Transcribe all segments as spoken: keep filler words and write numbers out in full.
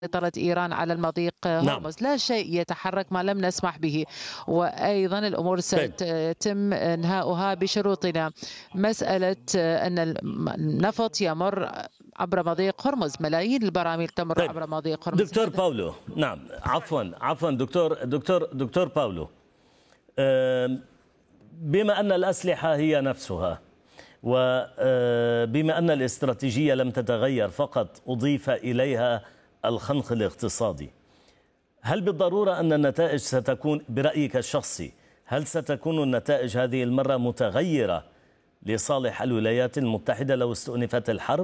سيطرة إيران على المضيق نعم. هرمز، لا شيء يتحرك ما لم نسمح به، وأيضا الأمور سيتم إنهاؤها بشروطنا. مسألة أن النفط يمر عبر مضيق هرمز، ملايين البراميل تمر طيب. عبر مضيق هرمز. دكتور باولو، نعم عفوا عفوا دكتور دكتور دكتور باولو، بما أن الأسلحة هي نفسها وبما أن الاستراتيجية لم تتغير فقط أضيف إليها الخنق الاقتصادي، هل بالضرورة أن النتائج ستكون برأيك الشخصي هل ستكون النتائج هذه المرة متغيرة لصالح الولايات المتحدة لو استؤنفت الحرب؟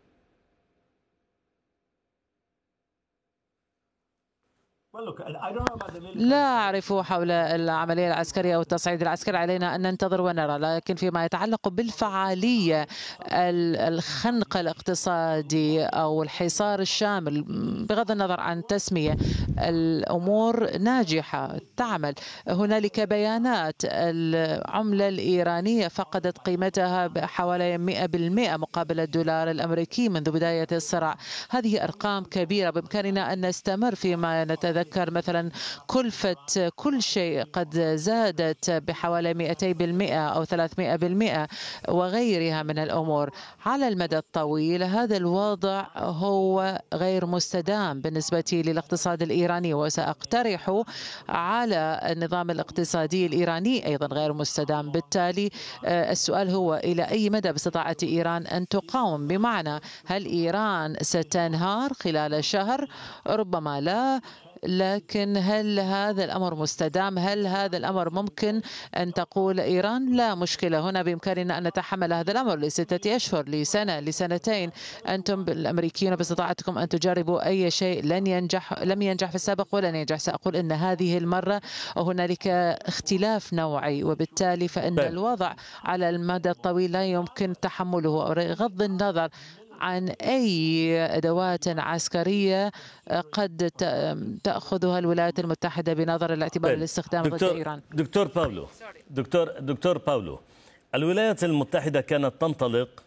لا أعرف حول العملية العسكرية أو التصعيد العسكري، علينا أن ننتظر ونرى. لكن فيما يتعلق بالفعالية، الخنق الاقتصادي أو الحصار الشامل، بغض النظر عن تسمية، الأمور ناجحة تعمل. هنالك بيانات العملة الإيرانية فقدت قيمتها بحوالي مئة بالمئة مقابل الدولار الأمريكي منذ بداية الصراع. هذه أرقام كبيرة، بإمكاننا أن نستمر فيما نتذكر مثلا كلفة كل شيء قد زادت بحوالي مئتين بالمئة أو ثلاثمئة بالمئة وغيرها من الأمور. على المدى الطويل هذا الوضع هو غير مستدام بالنسبة للاقتصاد الإيراني، وسأقترح على النظام الاقتصادي الإيراني أيضا غير مستدام. بالتالي السؤال هو إلى أي مدى باستطاعة إيران أن تقاوم؟ بمعنى هل إيران ستنهار خلال شهر؟ ربما لا، لكن هل هذا الأمر مستدام؟ هل هذا الأمر ممكن أن تقول إيران لا مشكلة، هنا بإمكاننا أن نتحمل هذا الأمر لستة أشهر، لسنة، لسنتين؟ أنتم الأمريكيون باستطاعتكم أن تجربوا أي شيء لن ينجح، لم ينجح في السابق ولن ينجح. سأقول أن هذه المرة هنالك اختلاف نوعي، وبالتالي فإن طيب. الوضع على المدى الطويل لا يمكن تحمله، بغض النظر عن أي أدوات عسكرية قد تأخذها الولايات المتحدة بنظر الاعتبار طيب. الاستخدام ضد إيران. دكتور باولو دكتور دكتور باولو الولايات المتحدة كانت تنطلق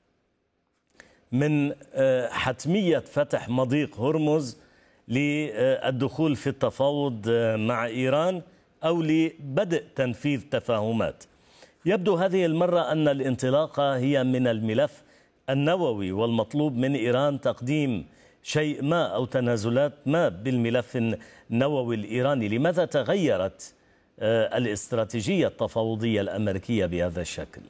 من حتمية فتح مضيق هرمز للدخول في التفاوض مع إيران أو لبدء تنفيذ تفاهمات. يبدو هذه المرة أن الانطلاقة هي من الملف النووي، والمطلوب من إيران تقديم شيء ما أو تنازلات ما بالملف النووي الإيراني. لماذا تغيرت الاستراتيجية التفاوضية الأمريكية بهذا الشكل؟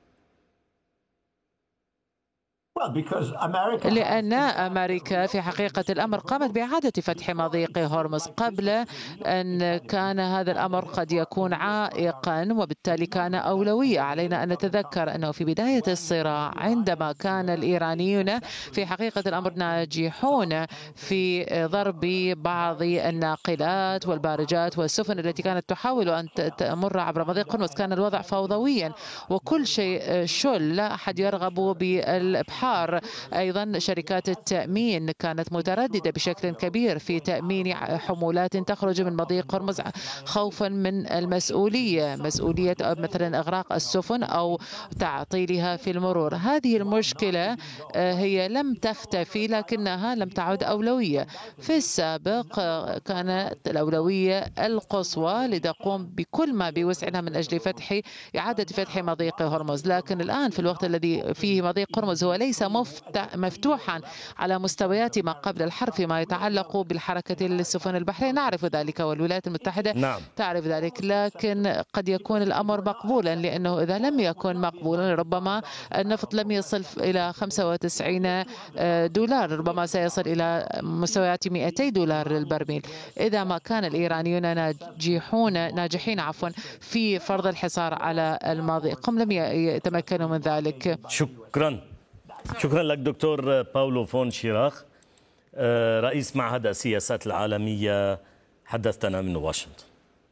لأن أمريكا في حقيقة الأمر قامت بإعادة فتح مضيق هرمز قبل أن كان هذا الأمر قد يكون عائقا، وبالتالي كان أولوية. علينا أن نتذكر أنه في بداية الصراع عندما كان الإيرانيون في حقيقة الأمر ناجحون في ضرب بعض الناقلات والبارجات والسفن التي كانت تحاول أن تمر عبر مضيق هرمز، كان الوضع فوضويا وكل شيء شل، لا أحد يرغب بالإبحار. أيضا شركات التأمين كانت مترددة بشكل كبير في تأمين حمولات تخرج من مضيق هرمز خوفا من المسؤولية، مسؤولية مثلا إغراق السفن أو تعطيلها في المرور. هذه المشكلة هي لم تختفي لكنها لم تعد أولوية. في السابق كانت الأولوية القصوى لتقوم بكل ما بوسعها من أجل فتح إعادة فتح مضيق هرمز، لكن الآن في الوقت الذي فيه مضيق هرمز هو ليس مفتوحا على مستويات ما قبل الحرب فيما يتعلق بالحركة للسفن البحرية. نعرف ذلك والولايات المتحدة نعم. تعرف ذلك، لكن قد يكون الأمر مقبولا، لأنه إذا لم يكن مقبولا ربما النفط لم يصل إلى خمسة وتسعين دولار، ربما سيصل إلى مستويات مئتي دولار للبرميل. إذا ما كان الإيرانيون ناجحون ناجحين عفوا في فرض الحصار على المضيق، هم لم يتمكنوا من ذلك. شكرا شكرا لك دكتور باولو فون شيراخ، رئيس معهد السياسات العالمية، حدثتنا من واشنطن.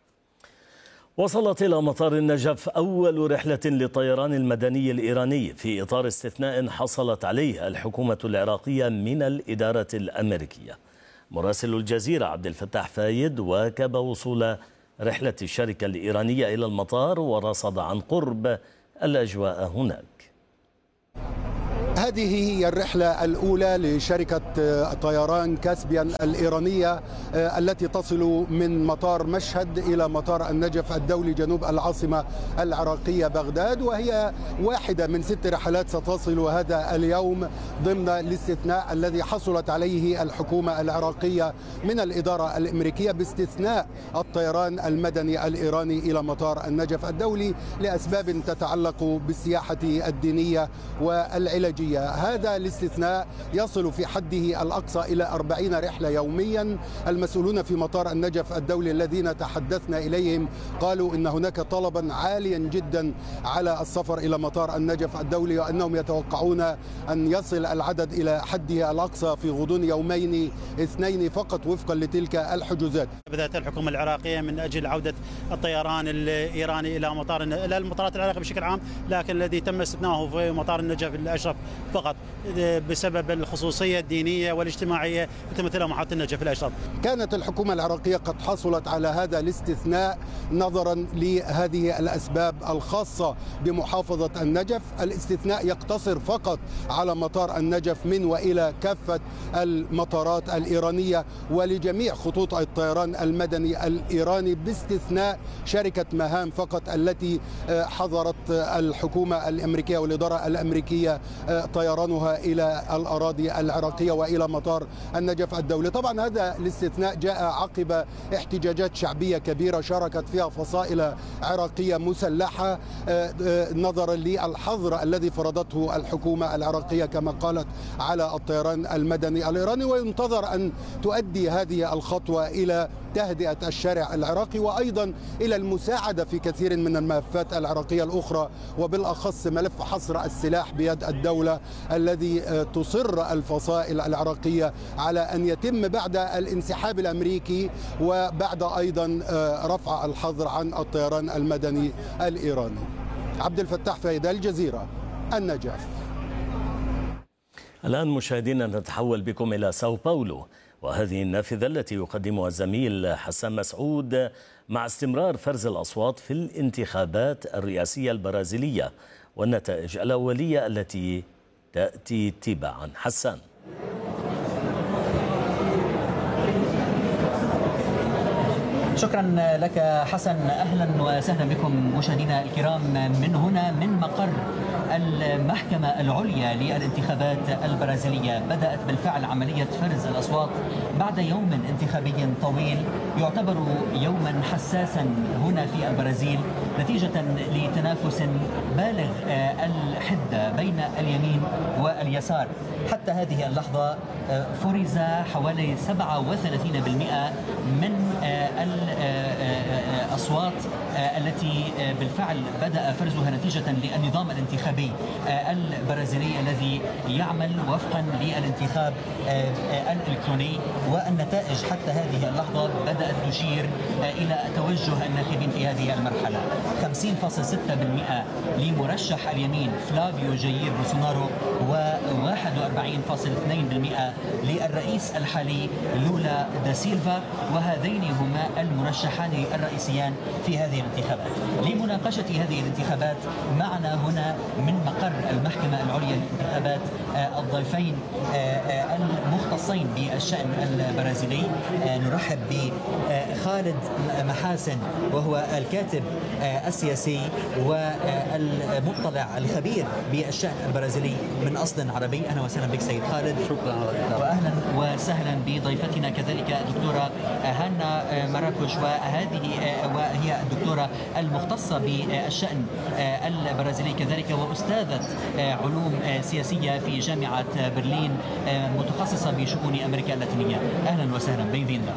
وصلت إلى مطار النجف أول رحلة للطيران المدني الإيراني في إطار استثناء حصلت عليه الحكومة العراقية من الإدارة الأمريكية. مراسل الجزيرة عبد الفتاح فايد واكب وصول رحلة الشركة الإيرانية إلى المطار ورصد عن قرب الأجواء هناك. هذه هي الرحلة الأولى لشركة طيران كاسبيان الإيرانية التي تصل من مطار مشهد إلى مطار النجف الدولي جنوب العاصمة العراقية بغداد، وهي واحدة من ست رحلات ستصل هذا اليوم ضمن الاستثناء الذي حصلت عليه الحكومة العراقية من الإدارة الأمريكية باستثناء الطيران المدني الإيراني إلى مطار النجف الدولي لأسباب تتعلق بالسياحة الدينية والعلاجية. هذا الاستثناء يصل في حده الأقصى إلى أربعين رحلة يوميا. المسؤولون في مطار النجف الدولي الذين تحدثنا إليهم قالوا إن هناك طلبا عاليا جدا على السفر إلى مطار النجف الدولي، وأنهم يتوقعون أن يصل العدد إلى حده الأقصى في غضون يومين اثنين فقط وفقا لتلك الحجوزات. بدأت الحكومة العراقية من أجل عودة الطيران الإيراني إلى مطار إلى المطارات العراقية بشكل عام، لكن الذي تم استثناؤه في مطار النجف الأشرف فقط بسبب الخصوصية الدينية والاجتماعية تمثلها محطة النجف الأشرف. كانت الحكومة العراقية قد حصلت على هذا الاستثناء نظرا لهذه الأسباب الخاصة بمحافظة النجف. الاستثناء يقتصر فقط على مطار النجف من وإلى كافة المطارات الإيرانية ولجميع خطوط الطيران المدني الإيراني باستثناء شركة مهام فقط التي حظرت الحكومة الأمريكية والإدارة الأمريكية طيرانها إلى الأراضي العراقية وإلى مطار النجف الدولي. طبعا هذا الاستثناء جاء عقب احتجاجات شعبية كبيرة شاركت فيها فصائل عراقية مسلحة نظرا للحظر الذي فرضته الحكومة العراقية كما قالت على الطيران المدني الإيراني، وينتظر أن تؤدي هذه الخطوة إلى تهدئة الشارع العراقي وأيضا إلى المساعدة في كثير من الملفات العراقية الأخرى، وبالأخص ملف حصر السلاح بيد الدولة الذي تصر الفصائل العراقية على أن يتم بعد الانسحاب الأمريكي وبعد أيضا رفع الحظر عن الطيران المدني الإيراني. عبد الفتاح فايدة، الجزيرة، النجف. الآن مشاهدينا نتحول بكم إلى ساو باولو، وهذه النافذة التي يقدمها الزميل حسان مسعود مع استمرار فرز الأصوات في الانتخابات الرئاسية البرازيلية والنتائج الأولية التي تأتي تباعا. حسان. شكرا لك حسن، أهلا وسهلا بكم مشاهدينا الكرام من هنا من مقر المحكمة العليا للانتخابات البرازيلية. بدأت بالفعل عملية فرز الأصوات بعد يوم انتخابي طويل يعتبر يوما حساسا هنا في البرازيل نتيجة لتنافس بالغ الحدة بين اليمين واليسار. حتى هذه اللحظة فرز حوالي سبعة وثلاثين بالمئة من الأصوات التي بالفعل بدأ فرزها نتيجة للنظام الانتخابي البرازيلي الذي يعمل وفقا للانتخاب الإلكتروني، والنتائج حتى هذه اللحظة بدأت تشير إلى توجه الناخبين في هذه المرحلة. خمسين فاصلة ستة بالمئة لمرشح اليمين فلافيو جاير بولسونارو، وواحد وأربعين فاصلة اثنين بالمئة للرئيس الحالي لولا دا سيلفا، وهذين هما المرشحان الرئيسيان في هذه الانتخابات. لمناقشة هذه الانتخابات معنا هنا من مقر المحكمة العليا للانتخابات الضيفين المختصين بالشأن البرازيلي. نرحب بخالد محاسن وهو الكاتب السياسي والمطلع الخبير بالشأن البرازيلي من أصل عربي. أهلا وسهلا بك سيد خالد. شكرا. وأهلا وسهلا بضيفتنا كذلك الدكتورة هانا مراكش، وهذه وهي الدكتورة المختصة بالشأن البرازيلي كذلك وأستاذة علوم سياسية في جامعة برلين متخصصة بشؤون أمريكا اللاتينية. أهلا وسهلا بينفيندا.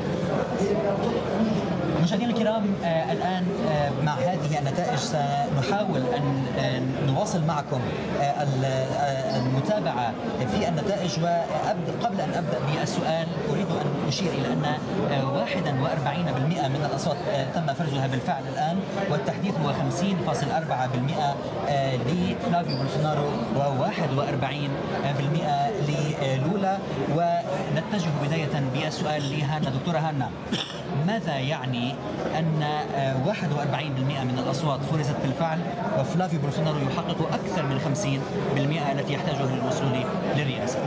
مشاهدينا الكرام، آه الآن آه مع هذه النتائج سنحاول أن آه نواصل معكم آه المتابعة في النتائج. وقبل أن أبدأ بالسؤال أريد أن يشير إلى أن واحد وأربعين بالمئة من الأصوات تم فرزها بالفعل الآن، والتحديث هو خمسين فاصلة أربعة بالمئة لفلافيو بولسونارو وواحد وأربعين بالمئة للولا. ونتجه بداية بالسؤال لهانا. دكتورة هانا، ماذا يعني أن واحد وأربعين بالمئة من الأصوات فرزت بالفعل وفلافيو بولسونارو يحقق أكثر من خمسين بالمئة التي يحتاجها للوصول للرئاسة؟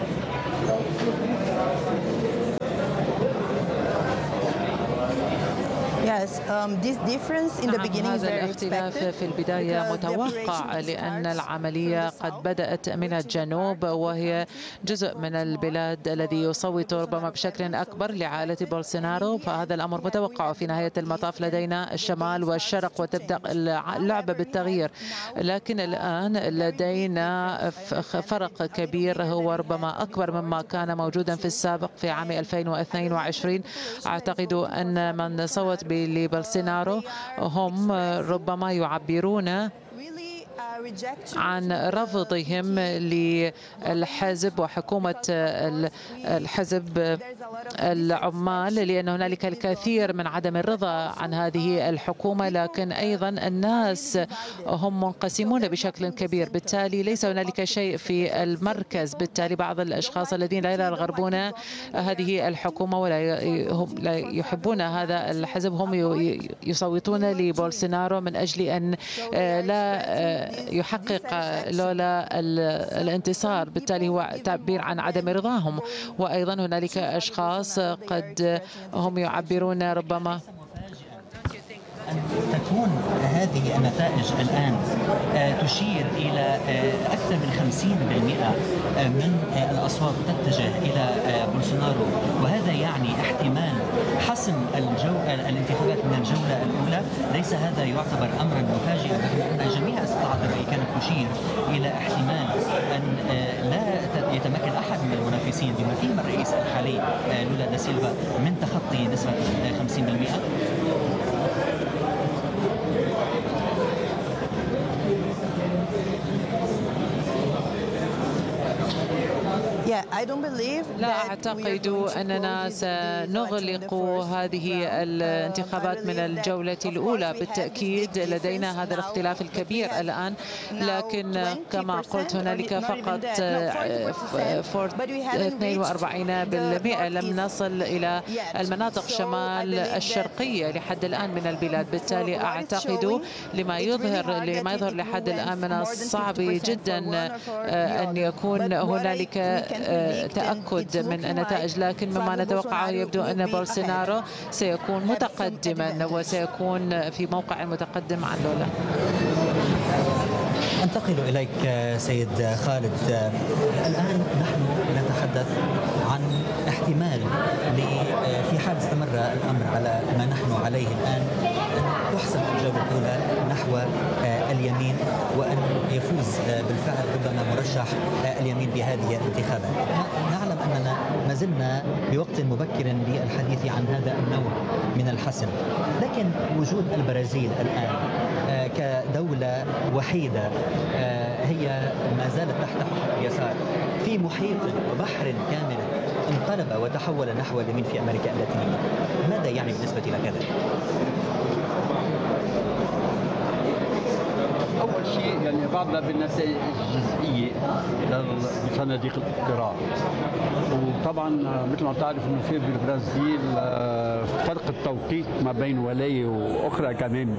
Yes, um, this difference in the نعم، beginning is هذا very الاختلاف expected في البداية because the متوقع operation لأن starts العملية from the قد south. بدأت من الجنوب، وهي جزء من البلاد الذي يصوت ربما بشكل أكبر لعائلة بولسونارو، فهذا الأمر متوقع. في نهاية المطاف لدينا الشمال والشرق وتبدأ اللعبة بالتغيير، لكن الآن لدينا فرق كبير هو ربما أكبر مما كان موجودا في السابق في عام ألفين واثنين وعشرين. أعتقد أن من صوت لبولسونارو هم ربما يعبرون عن رفضهم للحزب وحكومة الحزب العمال، لأن هنالك الكثير من عدم الرضا عن هذه الحكومة، لكن أيضا الناس هم منقسمون بشكل كبير، بالتالي ليس هنالك شيء في المركز. بالتالي بعض الأشخاص الذين لا يرغبون هذه الحكومة ولا هم لا يحبون هذا الحزب هم يصوتون لبولسونارو من أجل أن لا يحقق لولا الانتصار. بالتالي هو تعبير عن عدم رضاهم. وأيضا هنالك أشخاص قد هم يعبرون ربما أن تكون هذه النتائج الآن تشير إلى أكثر من خمسين بالمئة من الأصوات تتجه إلى بولسونارو، وهذا يعني احتمال حسم الجو الانتخابات من الجولة الأولى. ليس هذا يعتبر أمرا مفاجئا، أن جميع استطلاعات الرأي كانت تشير إلى احتمال أن لا يتمكن أحد من المنافسين بما فيهم الرئيس الحالي لولا دا سيلفا من تخطي نسبة خمسين بالمئة. لا أعتقد أننا سنغلق هذه الانتخابات من الجولة الأولى. بالتأكيد لدينا هذا الاختلاف الكبير الآن، لكن كما قلت هنالك فقط اثنين وأربعين بالمئة. لم نصل إلى المناطق شمال الشرقية لحد الآن من البلاد. بالتالي أعتقد لما يظهر لما يظهر لحد الآن من الصعب جدا أن يكون هنالك تأكد من النتائج، لكن مما نتوقعه يبدو أن بولسونارو سيكون متقدما وسيكون في موقع متقدم عن لولا. أنتقل إليك سيد خالد. الآن نحن نتحدث عن احتمال في حال استمر الأمر على ما نحن عليه الآن أن تحسم الجولة الأولى نحو اليمين، وأن يفوز بالفعل ربما مرشح اليمين بهذه الانتخابات. نعلم أننا ما زلنا بوقت مبكر للحديث عن هذا النوع من الحسم، لكن وجود البرازيل الآن كدولة وحيدة هي ما زالت تحت حكم اليسار في محيط وبحر كامل انقلب وتحول نحو اليمين في أمريكا اللاتينية، ماذا يعني بالنسبة لك هذا؟ أول شيء يعني بعضنا بالنتائج الجزئية لصناديق الاقتراع، وطبعا مثل ما تعرف انه في بالبرازيل فرق التوقيت ما بين ولاية واخرى كمان،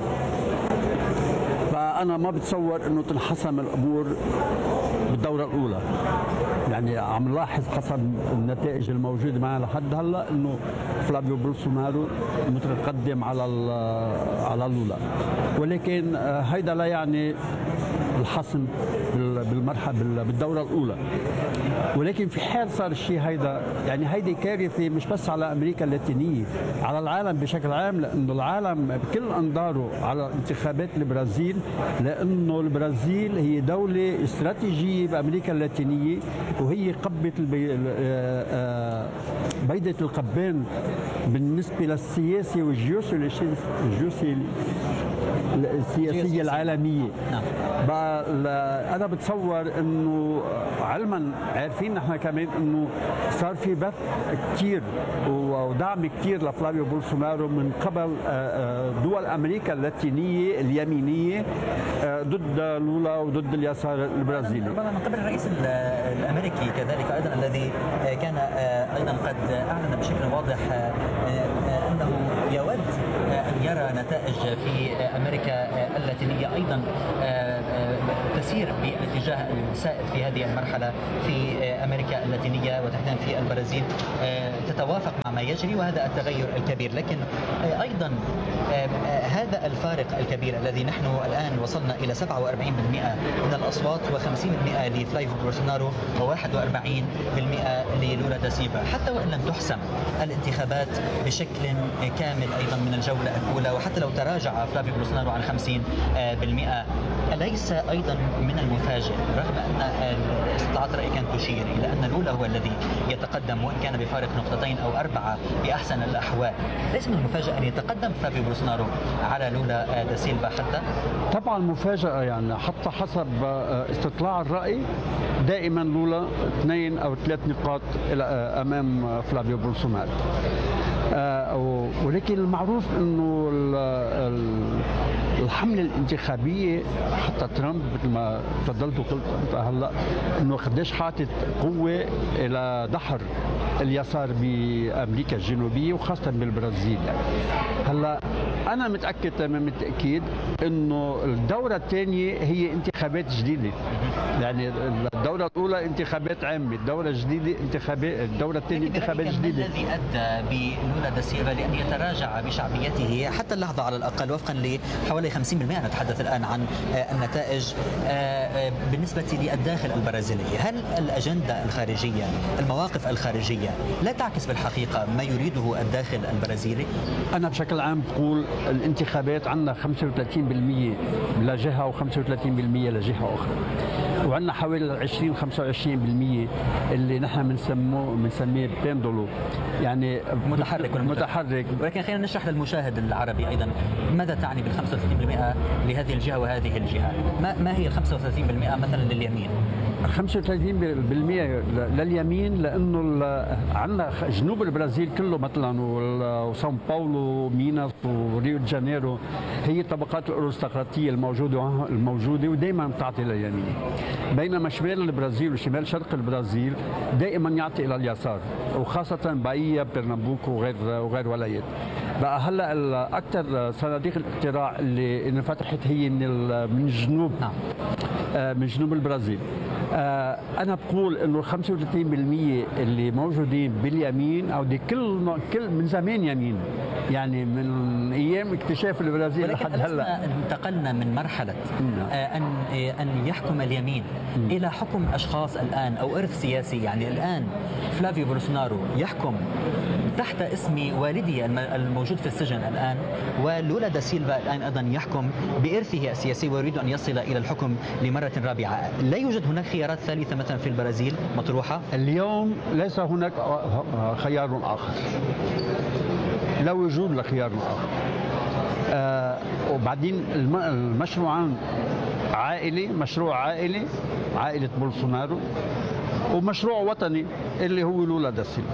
فانا ما بتصور انه تنحسم الامور بالدورة الاولى. يعني عم نلاحظ حسب النتائج الموجودة معنا لحد هلا انه فلافيو بولسونارو متقدم على على لولا، ولكن هيدا لا يعني الحسم بالمرحله بالدوره الاولى. ولكن في حال صار الشيء هيدا، يعني هيدي كارثه مش بس على امريكا اللاتينيه، على العالم بشكل عام، لانه العالم بكل انظاره على انتخابات البرازيل، لانه البرازيل هي دوله استراتيجيه بامريكا اللاتينيه، وهي قبه البي... بيضه القبان بالنسبه للسياسه والجيوسياسيه السياسيه العالميه. بقى انا بتصور انه علما عارفين نحن كمان انه صار في بث كثير ودعم كثير لفلافيو بولسونارو من قبل دول امريكا اللاتينيه اليمينيه ضد لولا وضد اليسار البرازيلي. من قبل الرئيس الامريكي كذلك ايضا الذي كان ايضا قد اعلن بشكل واضح انه يود ان يرى نتائج في امريكا اللاتينيه ايضا تسير بالاتجاه السائد في هذه المرحله في امريكا اللاتينيه وتحديدا في البرازيل تتوافق مع ما يجري، وهذا التغير الكبير. لكن ايضا هذا الفارق الكبير الذي نحن الان وصلنا الى سبعة وأربعين بالمئة من الاصوات وخمسين بالمئة لفلافيو بولسونارو وواحد وأربعين بالمئة للولا دا سيلفا، حتى وان لم تحسم الانتخابات بشكل كامل ايضا من الجوله الاولى، وحتى لو تراجع فلافيو بولسونارو عن خمسين بالمئة، أليس أيضا من المفاجئ رغم أن استطلاعات الرأي كانت تشير إلى أن لولا هو الذي يتقدم وإن كان بفارق نقطتين أو أربعة بأحسن الأحوال، ليس من المفاجئ أن يتقدم فلافيو بولسونارو على لولا دا سيلفا؟ حتى طبعا مفاجأة، يعني حتى حسب استطلاع الرأي دائما لولا اثنين أو ثلاث نقاط أمام فلافيو بولسونارو. آه ولكن المعروف انه الحمله الانتخابيه حتى ترامب مثل ما تفضلت وقلت هلا انه قديش حاطط قوه الى دحر اليسار بامريكا الجنوبيه وخاصه بالبرازيل. هلا انا متاكد تمام التاكيد انه الدوره الثانيه هي انتخابات جديده، يعني الدوره الاولى انتخابات عامه، الدوره الجديده انتخابات، الدوره الثانيه انتخابات جديده. ما الذي ادى بلولا دا سيلفا لان يتراجع بشعبيته حتى اللحظه على الاقل وفقا لحوالي خمسين بالمئة؟ نتحدث الان عن النتائج بالنسبه للداخل البرازيلي. هل الاجنده الخارجيه، المواقف الخارجيه لا تعكس بالحقيقه ما يريده الداخل البرازيلي؟ انا بشكل عام بقول الانتخابات عندنا خمسة وثلاثين بالمئة لجهه وخمسة وثلاثين بالمئة لجهه اخرى، وعندنا حوالي عشرين خمسة وعشرين بالمئة اللي نحن بنسموه بنسميه بيندولو، يعني متحرك متحرك. ولكن خلينا نشرح للمشاهد العربي ايضا ماذا تعني بال خمسة وثلاثين بالمئة لهذه الجهه وهذه الجهه؟ ما ما هي ال خمسة وثلاثين بالمئة مثلا لليمين؟ خمسة وثلاثين بالمئة لليمين لانه عندنا جنوب البرازيل كله مثلا وساو باولو وميناس وريو دي جانيرو هي الطبقات الارستقراطيه الموجوده الموجوده ودائما بتعطي لليمين، بينما شمال البرازيل وشمال شرق البرازيل دائما يعطي الى اليسار، وخاصه بايا بيرنامبوكو وغير وغير ولايات. بقى هلا اكثر صناديق الاقتراع اللي انفتحت هي من من الجنوب، نعم من جنوب البرازيل. أنا بقول إنه خمسة وثلاثين بالمئة اللي موجودين باليمين أو دي كل كل من زمان يمين، يعني من أيام اكتشاف البرازيل لحد هلا. انتقلنا من مرحلة أن أن يحكم اليمين إلى حكم أشخاص الآن أو إرث سياسي، يعني الآن فلافيو بولسونارو يحكم تحت اسم والدي الموجود في السجن الآن، ولولا دا سيلفا الآن أيضا يحكم بإرثه السياسي ويريد أن يصل إلى الحكم لمرة رابعة. لا يوجد هناك خيارات ثالثة مثلا في البرازيل مطروحة؟ اليوم ليس هناك خيار آخر، لا وجود لخيار آخر. آه وبعدين المشروعان عائلي، مشروع عائلي عائلة بولسونارو، ومشروع وطني اللي هو لولا دا سيلفا.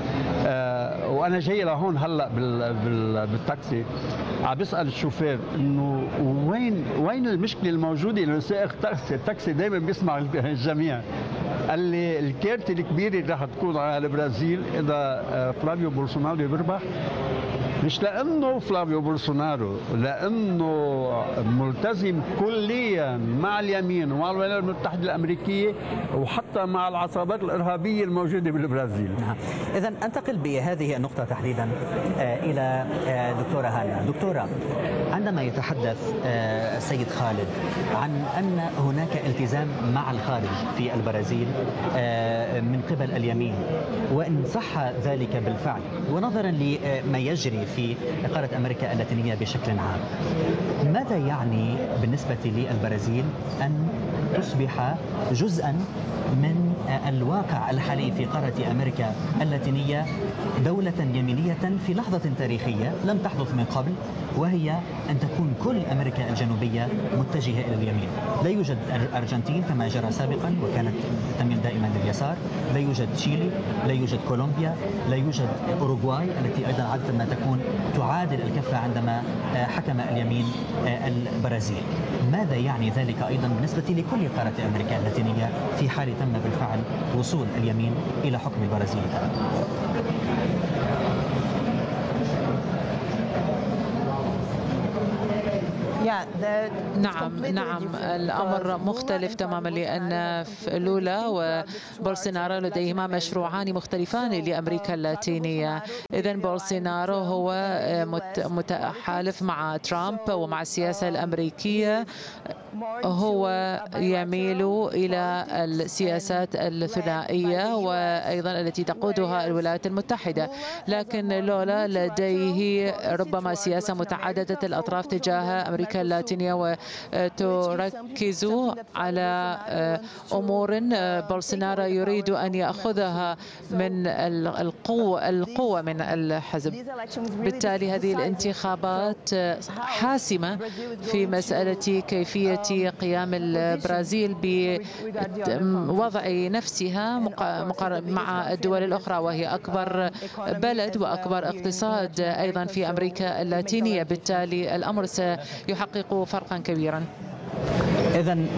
آه وانا جاي لهون هلا بال بال بالتاكسي عم بسال الشوفير انه وين وين المشكله الموجوده انه سائق تاكسي التاكسي دائما بيسمع الجميع. قال لي الكارثه الكبيره اللي رح تكون على البرازيل اذا فلافيو بولسونارو بيربح، مش لانه فلافيو بولسونارو، لانه ملتزم كليا مع اليمين ومع الولايات المتحده الامريكيه وحتى مع العصابات الارهابيه الموجوده بالبرازيل. اذا انتقل بهذه النقطه تحديدا الى دكتوره هانا. دكتوره، عندما يتحدث السيد خالد عن ان هناك التزام مع الخارج في البرازيل من قبل اليمين، وان صح ذلك بالفعل ونظرا لما يجري في قارة أمريكا اللاتينية بشكل عام، ماذا يعني بالنسبة للبرازيل أن تصبح جزءا من الواقع الحالي في قارة أمريكا اللاتينية دولة يمينية في لحظة تاريخية لم تحدث من قبل، وهي أن تكون كل أمريكا الجنوبية متجهة إلى اليمين. لا يوجد أرجنتين كما جرى سابقا وكانت تميل دائما لليسار، لا يوجد تشيلي، لا يوجد كولومبيا، لا يوجد أوروغواي التي أيضا عادة ما تكون تعادل الكفة عندما حكم اليمين البرازيل. ماذا يعني ذلك أيضا بالنسبة لكل قارة أمريكا اللاتينية في حال تم بالفعل وصول اليمين إلى حكم البرازيل؟ نعم نعم الأمر مختلف تماما، لأن لولا وبولسونارو لديهما مشروعان مختلفان لأمريكا اللاتينية. إذن بولسونارو هو متحالف مع ترامب ومع السياسة الأمريكية، هو يميل إلى السياسات الثنائية وأيضا التي تقودها الولايات المتحدة، لكن لولا لديه ربما سياسة متعددة الأطراف تجاه أمريكا اللاتينية وتركز على أمور بولسونارو يريد أن يأخذها من القوة القوة من الحزب. بالتالي هذه الانتخابات حاسمة في مسألة كيفية قيام البرازيل بوضع نفسها مع الدول الأخرى، وهي أكبر بلد وأكبر اقتصاد أيضا في أمريكا اللاتينية. بالتالي الأمر سيحقق فرقا كبيرا. إذن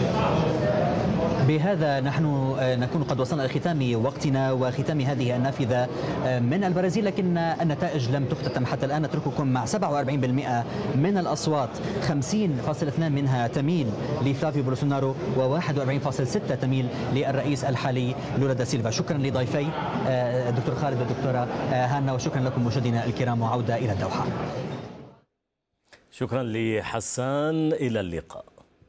بهذا نحن نكون قد وصلنا إلى ختام وقتنا وختام هذه النافذة من البرازيل، لكن النتائج لم تختتم حتى الآن. نترككم مع سبعة وأربعين بالمئة من الأصوات، خمسين فاصلة اثنين منها تميل لفلافيو بولسونارو وواحد وأربعين فاصلة ستة تميل للرئيس الحالي لولا دا سيلفا. شكرا لضيفي الدكتور خالد والدكتورة هانا، وشكرا لكم مشاهدينا الكرام، وعودة إلى الدوحة. شكرا لحسان، إلى اللقاء.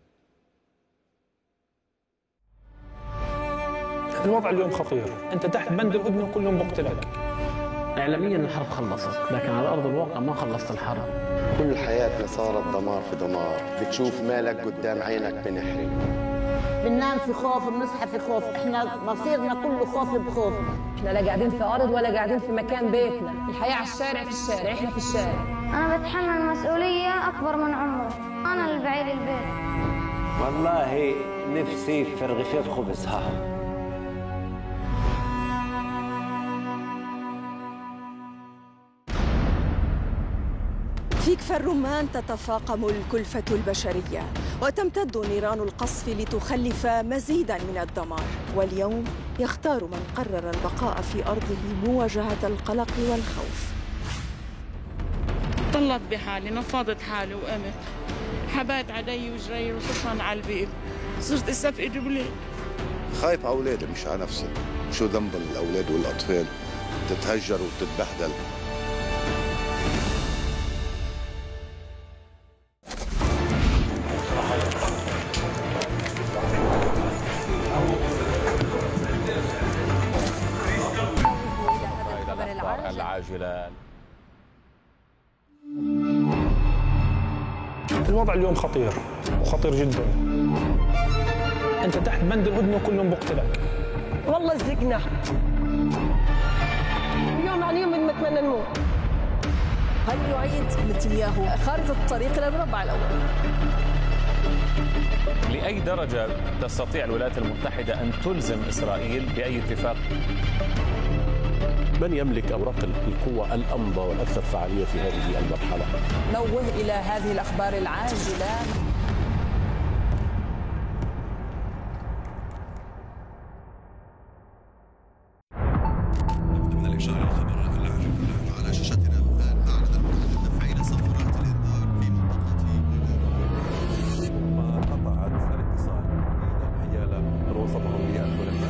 الوضع اليوم خطير، انت تحت بند الهدنه وكل يوم بقتلك. اعلاميا الحرب خلصت، لكن على ارض الواقع ما خلصت الحرب. كل حياتنا صارت دمار في دمار، بتشوف مالك قدام عينك بنحرق. بننام في خوف، بنصحى في خوف، احنا مصيرنا كله خوف بخوف. احنا لا قاعدين في ارض ولا قاعدين في مكان بيتنا، الحياه على الشارع، في الشارع، احنا في الشارع. انا بتحمل مسؤوليه اكبر من عمري، انا اللي بعيد البيت. والله نفسي في رغيفين خبز. ها في كفر الرمان تتفاقم الكلفة البشرية وتمتد نيران القصف لتخلف مزيدا من الدمار، واليوم يختار من قرر البقاء في أرضه مواجهة القلق والخوف. طلت بحالي، نفضت حالي وقمت، حبات علي وجري وصفن على البيت، صرت استفقد بليل. خايف على أولادي مش على نفسي، شو ذنب الأولاد والأطفال تتهجر وتتبهدل. العاجلة. الوضع اليوم خطير وخطير جدا، انت تحت بند الهدنه وكل يوم بقتلك. والله زقنا يوم عن يوم بنتمنى نموت. هل يعيد نتنياهو خارطة الطريق إلى المربع الأول؟ لأي درجة تستطيع الولايات المتحدة أن تلزم إسرائيل بأي اتفاق؟ من يملك أوراق القوة الأمضى والأكثر فعالية في هذه المرحلة؟ نوه إلى هذه الأخبار العاجلة.